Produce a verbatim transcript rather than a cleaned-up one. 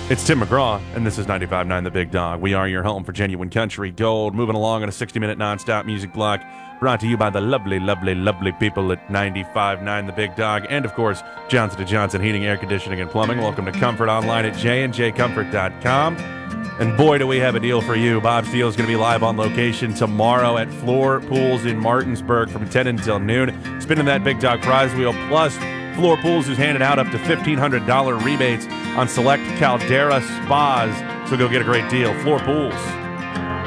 It's Tim McGraw, and this is ninety-five point nine The Big Dog. We are your home for genuine country gold. Moving along on a sixty-minute nonstop music block brought to you by the lovely, lovely, lovely people at ninety-five point nine The Big Dog and, of course, Johnson and Johnson Heating, Air Conditioning, and Plumbing. Welcome to Comfort Online at j and j comfort dot com. And boy, do we have a deal for you. Bob Steele is going to be live on location tomorrow at Floor Pools in Martinsburg from ten until noon. Spinning that Big Dog prize wheel, plus Floor Pools is handing out up to fifteen hundred dollars rebates on select Caldera spas. So go get a great deal. Floor Pools.